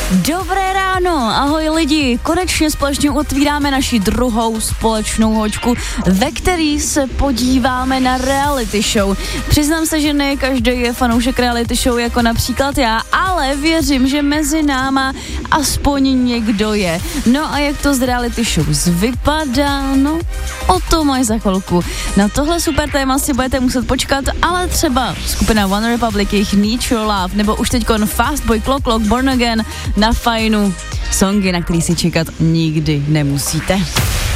Dobré ráno, ahoj lidi, konečně společně otvíráme naši druhou společnou hoďku, ve který se podíváme na reality show. Přiznám se, že ne každý je fanoušek reality show jako například já, ale věřím, že mezi náma aspoň někdo je. No a jak to z reality shows vypadá, no o tom až za chvilku. Na tohle super téma si budete muset počkat, ale třeba skupina One Republic, jejich Need Your Love, nebo už teďkon Fast Boy, Clock Clock, Born Again, na Fajnu. Songy, na který si čekat nikdy nemusíte.